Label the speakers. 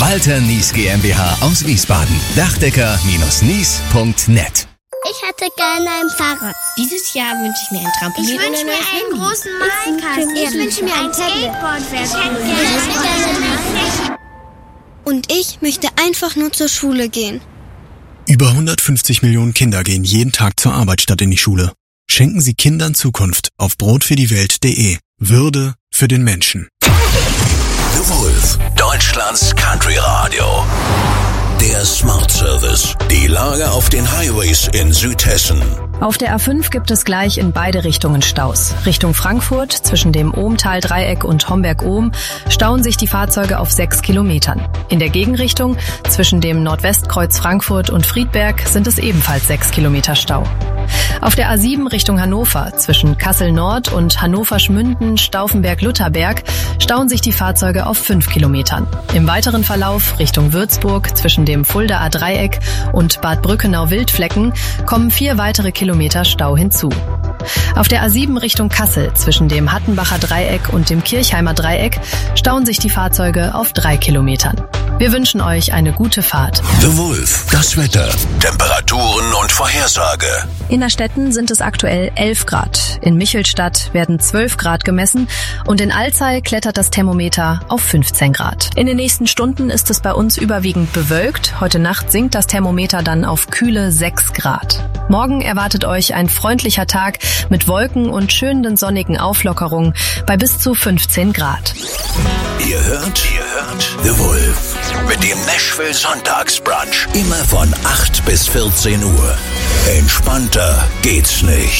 Speaker 1: Walter Nies GmbH aus Wiesbaden. Dachdecker-nies.net.
Speaker 2: Ich hätte gerne ein Fahrrad.
Speaker 3: Dieses Jahr wünsche ich mir ein Trampolin.
Speaker 2: Ich wünsche mir einen großen Malkasten. Ich wünsche mir ein Skateboard.
Speaker 4: Und ich möchte einfach nur zur Schule gehen.
Speaker 5: Über 150 Millionen Kinder gehen jeden Tag zur Arbeit statt in die Schule. Schenken Sie Kindern Zukunft auf brotfürdiewelt.de. Würde für den Menschen.
Speaker 1: The Wolf, Deutschlands Country Radio. Der Smart Service. Die Lage auf den Highways in Südhessen.
Speaker 6: Auf der A5 gibt es gleich in beide Richtungen Staus. Richtung Frankfurt, zwischen dem Ohmtal-Dreieck und Homberg-Ohm, stauen sich die Fahrzeuge auf 6 Kilometern. In der Gegenrichtung, zwischen dem Nordwestkreuz Frankfurt und Friedberg, sind es ebenfalls 6 Kilometer Stau. Auf der A7 Richtung Hannover, zwischen Kassel-Nord und Hannover-Schmünden, Stauffenberg-Lutherberg, stauen sich die Fahrzeuge auf 5 Kilometern. Im weiteren Verlauf Richtung Würzburg, zwischen dem Fuldaer Dreieck und Bad Brückenau-Wildflecken, kommen 4 weitere Kilometer Stau hinzu. Auf der A7 Richtung Kassel, zwischen dem Hattenbacher Dreieck und dem Kirchheimer Dreieck, stauen sich die Fahrzeuge auf 3 Kilometern. Wir wünschen euch eine gute Fahrt.
Speaker 1: The Wolf, das Wetter, Temperaturen und Vorhersage.
Speaker 6: In Innerstetten sind es aktuell 11 Grad. In Michelstadt werden 12 Grad gemessen und in Alzey klettert das Thermometer auf 15 Grad. In den nächsten Stunden ist es bei uns überwiegend bewölkt. Heute Nacht sinkt das Thermometer dann auf kühle 6 Grad. Morgen erwartet euch ein freundlicher Tag mit Wolken und schönen sonnigen Auflockerungen bei bis zu 15 Grad.
Speaker 1: Ihr hört The Wolf mit dem Nashville Sonntagsbrunch. Immer von 8 bis 14 Uhr. Entspannter geht's nicht.